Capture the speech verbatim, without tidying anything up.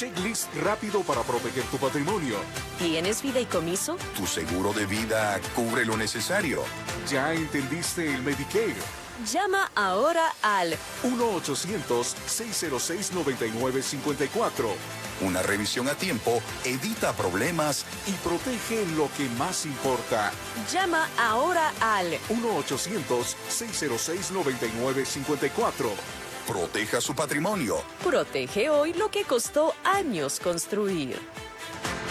checklist rápido para proteger tu patrimonio. ¿Tienes fideicomiso? Tu seguro de vida cubre lo necesario. ¿Ya entendiste el Medicare? Llama ahora al uno ochocientos, seis cero seis, nueve nueve cinco cuatro Una revisión a tiempo evita problemas y protege lo que más importa. Llama ahora al uno ochocientos, seis cero seis, nueve nueve cinco cuatro. Proteja su patrimonio. Protege hoy lo que costó años construir.